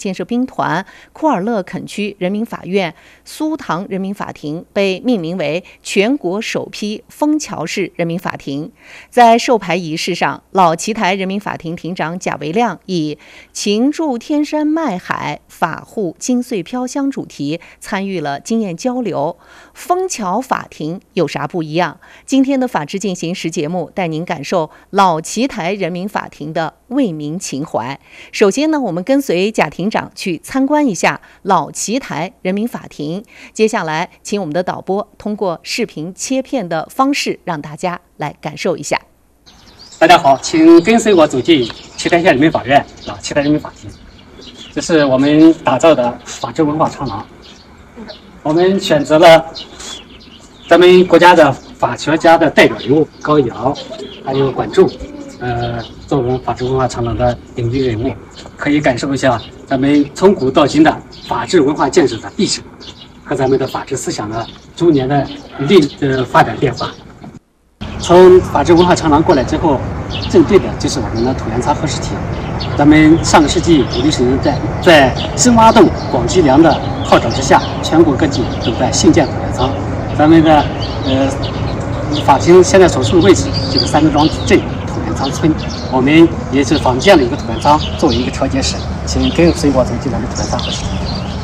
建设兵团、库尔勒垦区人民法院、苏塘人民法庭被命名为全国首批枫桥市人民法庭。在授牌仪式上，老奇台人民法庭庭长贾维亮以情驻天山麦海，法护金穗飘香主题参与了经验交流。枫桥法庭有啥不一样？今天的法治进行时节目带您感受老奇台人民法庭的为民情怀。首先呢，我们跟随贾庭长去参观一下老奇台人民法庭。接下来，请我们的导播通过视频切片的方式，让大家来感受一下。 大家好，请跟随我走进奇台县人民法院老奇台人民法庭。这是我们打造的法治文化长廊。我们选择了咱们国家的法学家的代表人物高尧，还有管仲，作为法治文化长廊的领军人物，可以感受一下咱们从古到今的法治文化建设的历史和咱们的法治思想的逐年的发展变化。从法治文化长廊过来之后，正对的就是我们的土原仓核实体。咱们上个世纪50年代在深挖洞、广积粮的号召之下，全国各地都在兴建土原仓。咱们的法庭现在所处的位置就是三德庄镇土原仓村，我们也是仿建了一个土原仓作为一个调解室，请跟随我走进咱们土原仓核实体。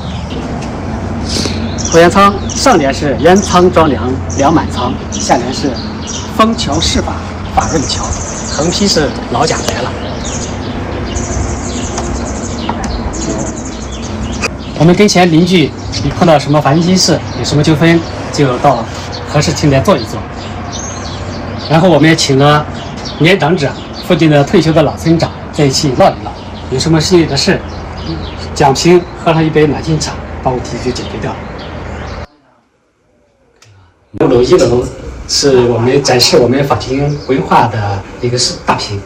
土原仓上联是原仓装粮，粮满仓；下联是枫桥释法，法润桥；横批是老贾来了。我们跟前邻居，你碰到什么烦心事，有什么纠纷，就到核实厅来坐一坐。然后我们也请了年长者、附近的退休的老村长在一起唠一唠，有什么心里的事，讲评喝上一杯暖心茶，把问题就解决掉了。楼1楼是我们展示我们法庭文化的一个大屏。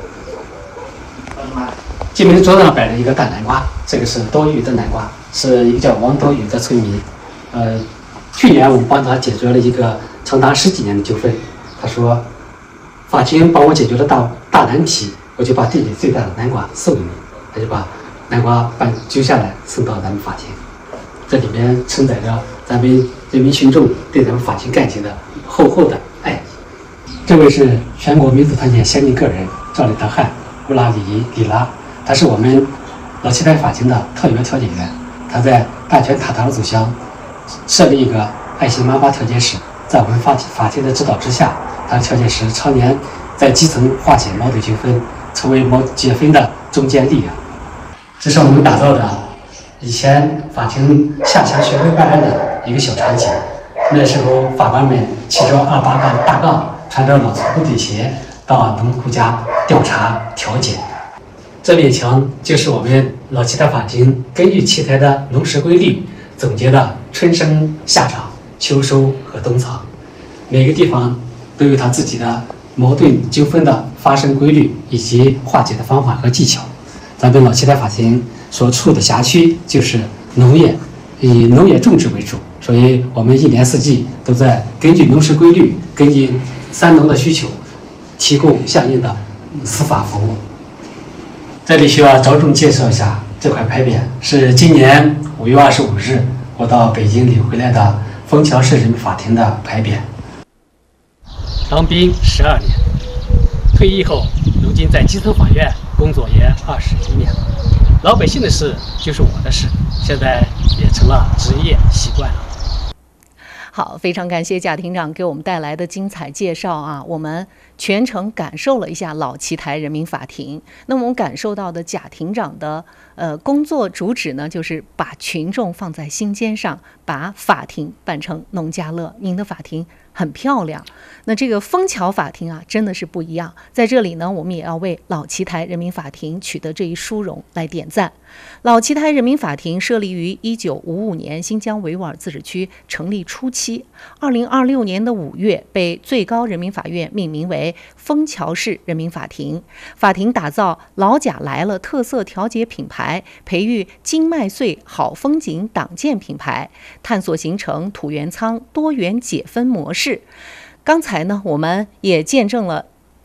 进门桌子上摆着一个大南瓜，这个是多余的南瓜，是一个叫王多余的村民。去年我们帮他解决了一个长达10几年的纠纷。他说，法庭帮我解决了大难题，我就把地里最大的南瓜送给你。他就把南瓜揪下来送到咱们法庭。这里面承载着咱们人民群众对咱们法庭干警的厚厚的爱意。这位是全国民主团结先进个人赵里德汉乌拉里拉，他是我们老奇台法庭的特约调解员。他在大全塔塔尔组乡设立一个爱心妈妈调解室，在我们法庭的指导之下，他的调解室常年在基层化解矛盾纠纷，成为解纷的中坚力量。这是我们打造的以前法庭下乡巡回办案的一个小场景。那时候法官们骑着28杠大杠，穿着老粗布底鞋到农户家调查调解。这面墙就是我们老奇台法庭根据奇台的农时规律总结的春生夏长、秋收和冬藏，每个地方都有它自己的矛盾纠纷的发生规律以及化解的方法和技巧。咱们老奇台法庭所处的辖区就是农业，以农业种植为主，所以我们一年四季都在根据农时规律，根据三农的需求，提供相应的司法服务。这里需要着重介绍一下，这块牌匾是今年5月25日我到北京领回来的枫桥市人民法庭的牌匾。当兵12年，退役后，如今在基层法院工作也21年了。老百姓的事就是我的事，现在也成了职业习惯了。 好，非常感谢贾庭长给我们带来的精彩介绍啊！我们全程感受了一下老奇台人民法庭。那么我们感受到的贾庭长的工作主旨呢，就是把群众放在心尖上，把法庭办成农家乐。您的法庭很漂亮，那这个枫桥法庭啊，真的是不一样。在这里呢，我们也要为老奇台人民法庭取得这一殊荣来点赞。老奇台人民法庭设立于1955年新疆维吾尔自治区成立初期，2026年的5月被最高人民法院命名为枫桥市人民法庭。法庭打造老贾来了特色调解品牌，培育金麦穗好风景党建品牌，探索形成土原仓多元解分模式。刚才呢，我们也见证了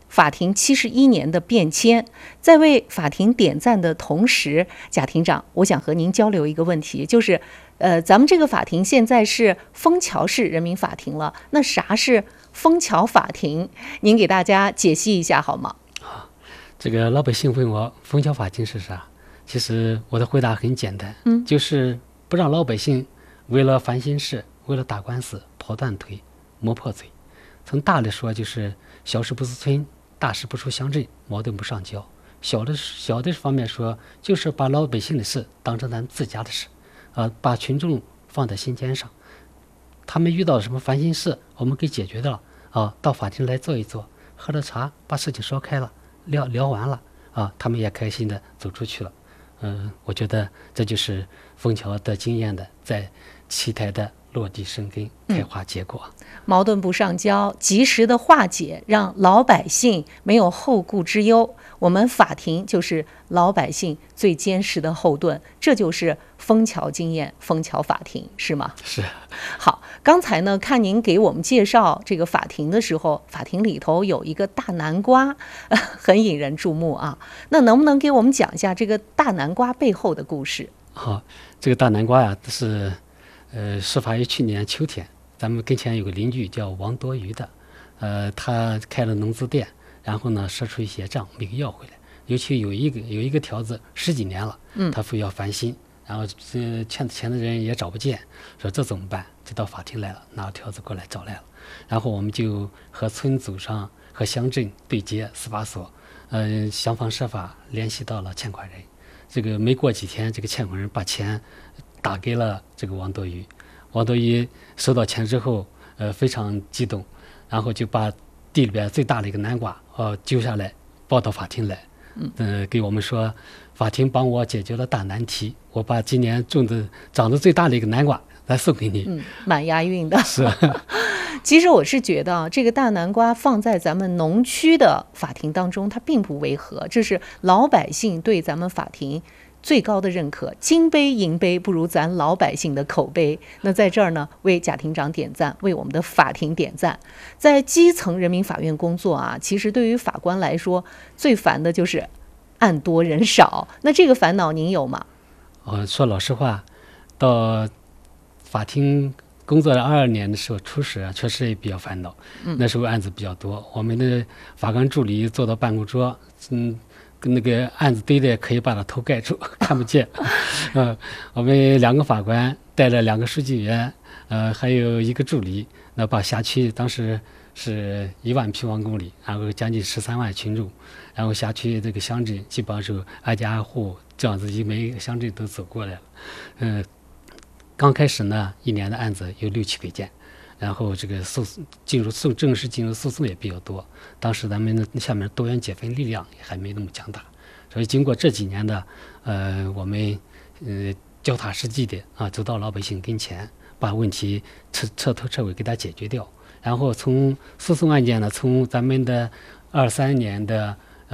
法庭71年的变迁，在为法庭点赞的同时，贾庭长，我想和您交流一个问题，就是咱们这个法庭现在是枫桥市人民法庭了，那啥是枫桥法庭？您给大家解析一下好吗？ 这个老百姓问我枫桥法庭是啥，其实我的回答很简单，就是不让老百姓为了烦心事，为了打官司跑断腿磨破嘴。从大的说就是小事不思村，大事不出乡镇，矛盾不上交。小的方面说，就是把老百姓的事当成咱自家的事，把群众放在心尖上。他们遇到什么烦心事，我们给解决掉了到法庭来坐一坐，喝了茶，把事情说开了，聊完了他们也开心的走出去了。我觉得这就是枫桥的经验的在棋台的落地生根、开花结果。 矛盾不上交，及时的化解，让老百姓没有后顾之忧。我们法庭就是老百姓最坚实的后盾，这就是枫桥经验，枫桥法庭，是吗？ 是。 好，刚才呢，看您给我们介绍这个法庭的时候，法庭里头有一个大南瓜，很引人注目啊。那能不能给我们讲一下这个大南瓜背后的故事？ 好，这个大南瓜呀，是事发于去年秋天，咱们跟前有个邻居叫王多余的，他开了农资店，然后呢赊出一些账没给要回来，尤其有一个条子10几年了，他非要翻新，然后欠钱的人也找不见，说这怎么办？就到法庭来了，拿条子过来找来了，然后我们就和村组上和乡镇对接，司法所，想方设法联系到了欠款人。这个没过几天，这个欠款人把钱打给了这个王多余。王多余收到钱之后，非常激动，然后就把地里边最大的一个南瓜揪下来抱到法庭来，给我们说，法庭帮我解决了大难题，我把今年长得最大的一个南瓜来送给你。 蛮押韵的。 是。 其实我是觉得这个大南瓜放在咱们农区的法庭当中，它并不违和，这是老百姓对咱们法庭最高的认可，金杯银杯不如咱老百姓的口碑。那在这儿呢，为贾庭长点赞，为我们的法庭点赞。在基层人民法院工作啊，其实对于法官来说，最烦的就是案多人少。那这个烦恼您有吗？ 说老实话，到法庭工作了22年的时候，初始确实也比较烦恼。那时候案子比较多，我们的法官助理坐到办公桌，跟那个案子堆的可以把他头盖住，看不见。我们2个法官带了2个书记员，还有1个助理，那把辖区当时是1万平方公里，然后将近13万群众，然后辖区这个乡镇基本上是挨家挨户这样子，每一个乡镇都走过来了。刚开始呢，1年的案子有6、700件，然后这个正式进入诉讼也比较多。当时咱们的下面多元解分力量也还没那么强大，所以经过这几年的我们脚踏实地的走到老百姓跟前，把问题彻头彻尾给它解决掉。然后从诉讼案件呢，从咱们的23年的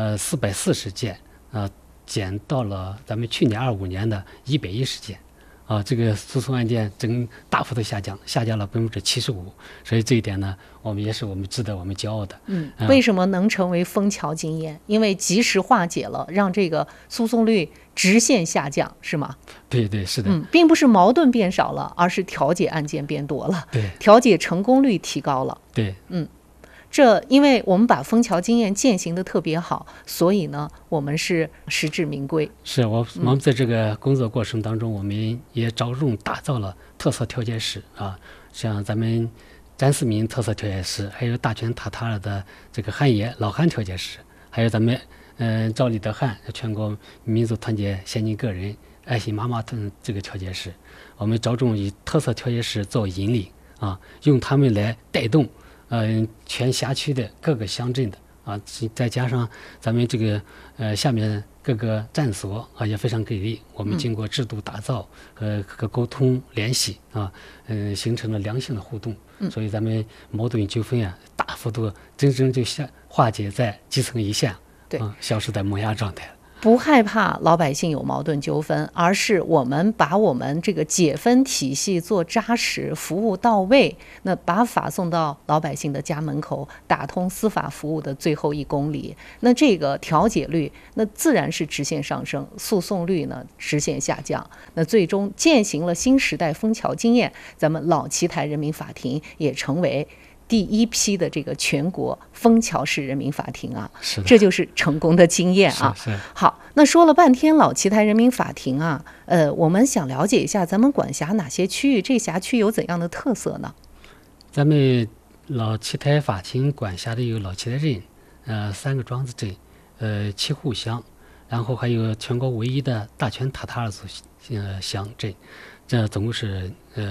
440件减到了咱们去年25年的110件。这个诉讼案件大幅度下降了75%，所以这一点呢，我们值得我们骄傲的。 为什么能成为枫桥经验？因为及时化解了，让这个诉讼率直线下降，是吗？ 对，是的。 并不是矛盾变少了，而是调解案件变多了， 对， 调解成功率提高了。 对， 这因为我们把枫桥经验践行的特别好，所以呢，我们是实至名归。 是我们在这个工作过程当中，我们也着重打造了特色调解室像咱们詹思民特色调解室，还有大全塔塔尔的这个汉爷老汉调解室，还有咱们赵立德汉全国民族团结先进个人爱心妈妈这个调解室，我们着重以特色调解室做引领用他们来带动全辖区的各个乡镇的再加上咱们这个下面各个站所也非常给力。我们经过制度打造和沟通联系形成了良性的互动，所以咱们矛盾纠纷大幅度真正就化解在基层一线， 对， 消失在萌芽状态了。 不害怕老百姓有矛盾纠纷，而是我们把我们这个解分体系做扎实，服务到位，那把法送到老百姓的家门口，打通司法服务的最后1公里，那这个调解率那自然是直线上升，诉讼率呢直线下降，那最终践行了新时代枫桥经验，咱们老奇台人民法庭也成为第1批的这个全国枫桥式人民法庭啊，这就是成功的经验啊。好，那说了半天老奇台人民法庭啊，我们想了解一下咱们管辖哪些区域，这辖区有怎样的特色呢？ 咱们老奇台法庭管辖的有老奇台镇，3个庄子镇，7户乡，然后还有全国唯一的大全塔塔尔族乡镇，这总共是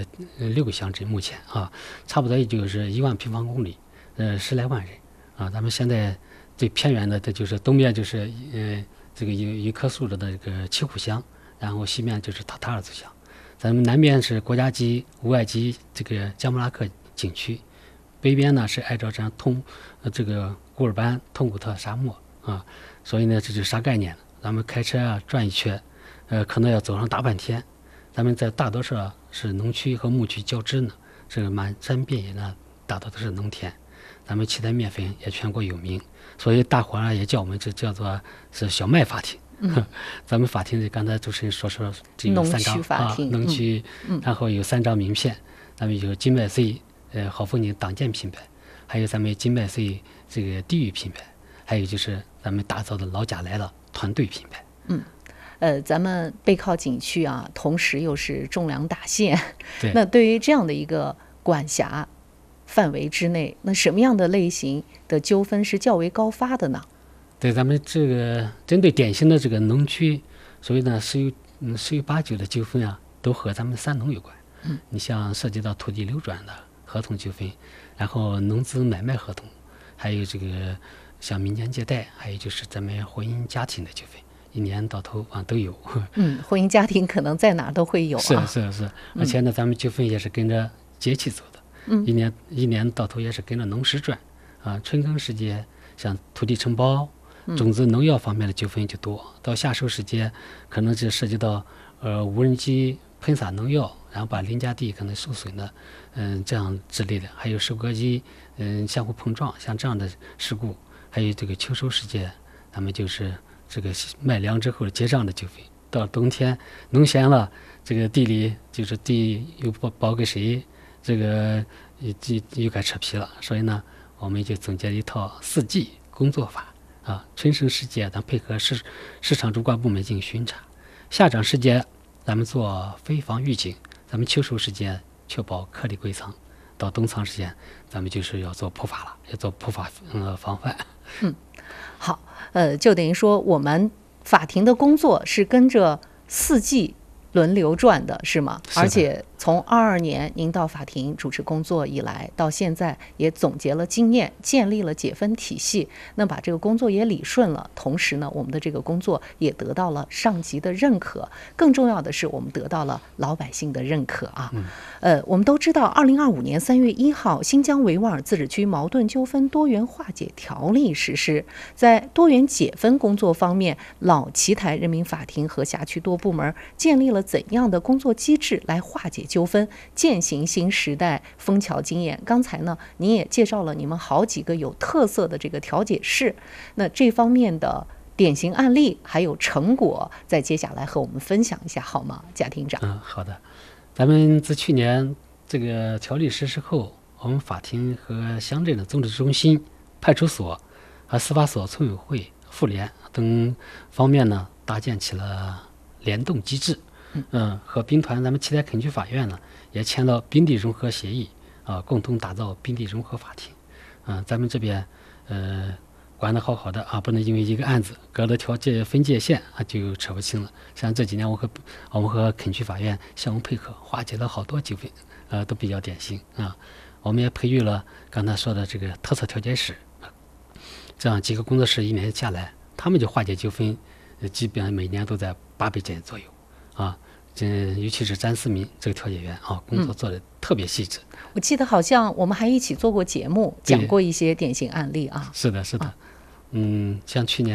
6个乡镇，目前啊，差不多也就是1万平方公里，10来万人啊。咱们现在最偏远的，这就是东面就是这个有一棵树的这个7户乡，然后西面就是塔塔尔族乡，咱们南边是国家级无外级这个江布拉克景区，北边呢是爱照山这个古尔班通古特沙漠啊，所以呢这就是啥概念呢？咱们开车啊转一圈，可能要走上大半天。咱们在大多数是农区和牧区交织呢，这个满山遍野呢，大多都是农田。咱们奇台面粉也全国有名，所以大伙儿也叫我们这叫做是小麦法庭。咱们法庭里刚才主持人说这有3张农区，然后有3张名片，咱们有金麦穗好风景党建品牌，还有咱们金麦穗这个地域品牌，还有就是咱们打造的老贾来了团队品牌。 咱们背靠景区啊，同时又是种粮打线， 对， 那对于这样的一个管辖范围之内，那什么样的类型的纠纷是较为高发的呢？ 对，咱们这个针对典型的这个农区，所以呢十有八九的纠纷啊，都和咱们3农有关。你像涉及到土地流转的合同纠纷，然后农资买卖合同，还有这个像民间借贷，还有就是咱们婚姻家庭的纠纷。1年到头啊都有。 婚姻家庭可能在哪都会有啊。 是，而且呢，咱们纠纷也是跟着节气走的。一年到头也是跟着农时转啊。春耕时节，像土地承包、种子、农药方面的纠纷就多；到夏收时节，可能就涉及到无人机喷洒农药，然后把邻家地可能受损的，这样之类的。还有收割机相互碰撞，像这样的事故。还有这个秋收时节，咱们就是这个卖粮之后结账的纠纷，到冬天农闲了，这个地里就是地又包给谁，这个又该扯皮了。所以呢，我们就总结了一套4季工作法啊。春生时节，咱配合市场主管部门进行巡查；夏长时节，咱们做非防预警；咱们秋收时节，确保颗粒归仓；到冬藏时间，咱们就是要做普法了，要做普法防范。 好，就等于说我们法庭的工作是跟着4季轮流转的，是吗？而且从22年您到法庭主持工作以来，到现在也总结了经验，建立了解分体系，那把这个工作也理顺了。同时呢，我们的这个工作也得到了上级的认可，更重要的是我们得到了老百姓的认可啊。我们都知道2025年3月1号新疆维吾尔自治区矛盾纠纷多元化解条例实施，在多元解分工作方面，老奇台人民法庭和辖区多部门建立了怎样的工作机制来化解纠纷，践行新时代枫桥经验？刚才呢，您也介绍了你们好几个有特色的这个调解室，那这方面的典型案例还有成果，在接下来和我们分享一下好吗，贾庭长？ 好的。咱们自去年这个条例实施后，我们法庭和乡镇的综治中心、派出所和司法所、村委会、妇联等方面呢，搭建起了联动机制。和兵团咱们奇台垦区法院呢也签了兵地融合协议啊，共同打造兵地融合法庭。咱们这边管得好好的啊，不能因为一个案子隔了条分界线啊就扯不清了。像这几年我们和垦区法院相互配合，化解了好多纠纷，都比较典型啊。我们也培育了刚才说的这个特色调解室，这样几个工作室1年下来，他们就化解纠纷，基本上每年都在800件左右啊。尤其是詹思明这个调解员啊，工作做得特别细致。 我记得好像我们还一起做过节目，讲过一些典型案例啊。 是的。像去年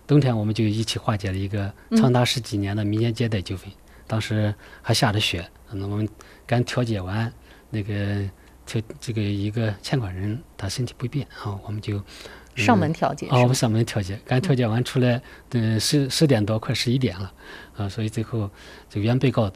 冬天我们就一起化解了一个长达10几年的民间借贷纠纷。当时还下着雪，那我们刚调解完，那个这个一个欠款人他身体不便啊，我们就上门调解。 我们上门调解，刚调解完出来，10点多快11点了，所以最后这个原被告